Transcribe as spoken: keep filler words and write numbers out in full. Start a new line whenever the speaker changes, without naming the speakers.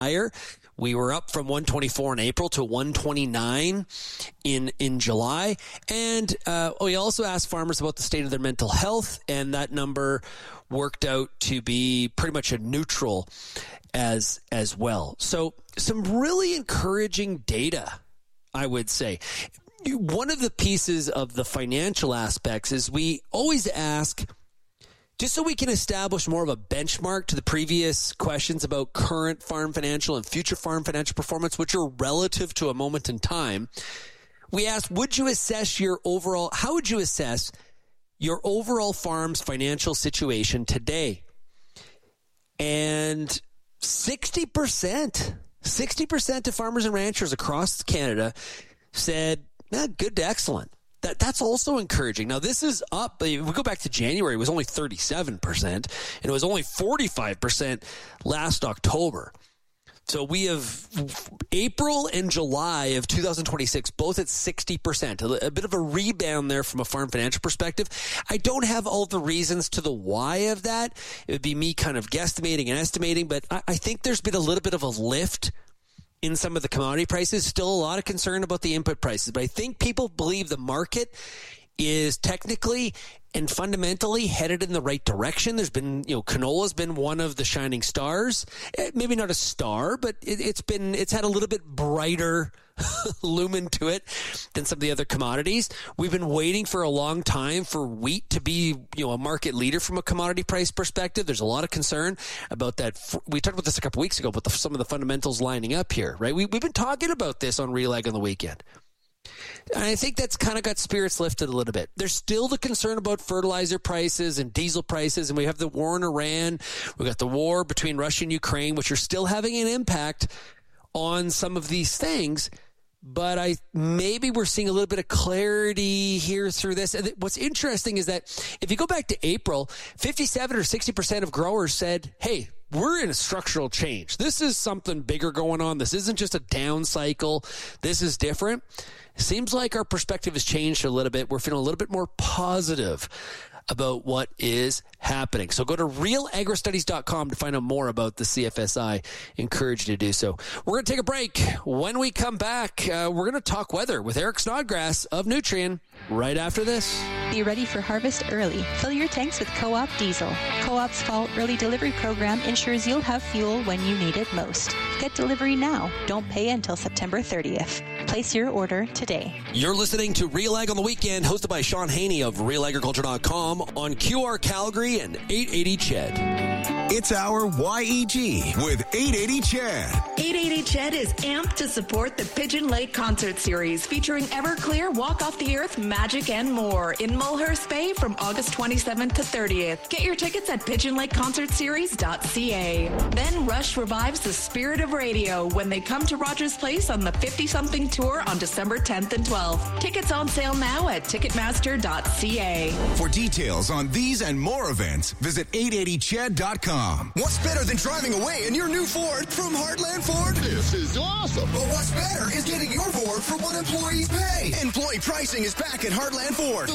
higher. We were up from one twenty-four in April to one twenty-nine in in July. And uh, we also asked farmers about the state of their mental health, and that number worked out to be pretty much a neutral as as well. So some really encouraging data, I would say. One of the pieces of the financial aspects is we always ask, just so we can establish more of a benchmark to the previous questions about current farm financial and future farm financial performance, which are relative to a moment in time. We asked, would you assess your overall, how would you assess your overall farm's financial situation today? And sixty percent, sixty percent of farmers and ranchers across Canada said, eh, good to excellent. That That's also encouraging. Now, this is up. If we go back to January, it was only thirty-seven percent, and it was only forty-five percent last October. So we have April and July of two thousand twenty-six, both at sixty percent. A, a bit of a rebound there from a farm financial perspective. I don't have all the reasons to the why of that. It would be me kind of guesstimating and estimating, but I, I think there's been a little bit of a lift in some of the commodity prices. Still a lot of concern about the input prices, but I think people believe the market is technically and fundamentally headed in the right direction. There's been, you know, canola's been one of the shining stars. Maybe not a star, but it, it's been, it's had a little bit brighter lumen to it than some of the other commodities. We've been waiting for a long time for wheat to be, you know, a market leader from a commodity price perspective. There's a lot of concern about that. We talked about this a couple weeks ago, but the, some of the fundamentals lining up here, right? We, we've been talking about this on Real Ag on the weekend. And I think that's kind of got spirits lifted a little bit. There's still the concern about fertilizer prices and diesel prices, and we have the war in Iran. We've got the war between Russia and Ukraine, which are still having an impact on some of these things. But I maybe we're seeing a little bit of clarity here through this. And what's interesting is that if you go back to April, fifty-seven or sixty percent of growers said, hey, we're in a structural change. This is something bigger going on. This isn't just a down cycle. This is different. It seems like our perspective has changed a little bit. We're feeling a little bit more positive about what is happening. So go to real agri studies dot com to find out more about the C F S I. Encourage you to do so. We're going to take a break. When we come back, uh, we're going to talk weather with Eric Snodgrass of Nutrien right after this.
Be ready for harvest early. Fill your tanks with Co-op diesel. Co-op's fall early delivery program ensures you'll have fuel when you need it most. Get delivery now. Don't pay until September thirtieth. Place your order today.
You're listening to Real Ag on the Weekend, hosted by Sean Haney of real agriculture dot com on Q R Calgary and eight eighty C H E D.
It's our Y E G with eight eighty C H E D.
eight eighty C H E D is amped to support the Pigeon Lake Concert Series featuring Everclear, Walk Off the Earth, Magic, and more in Mulhurst Bay from August twenty-seventh to thirtieth. Get your tickets at pigeon lake concert series dot c a. Then Rush revives the spirit of radio when they come to Rogers Place on the fifty-something tour on December tenth and twelfth. Tickets on sale now at ticketmaster dot c a.
For details on these and more events, visit eight eighty C H E D dot com.
What's better than driving away in your new Ford from Heartland Ford?
This is awesome.
But what's better is getting your Ford for what employees pay.
Employee pricing is back at Heartland Ford.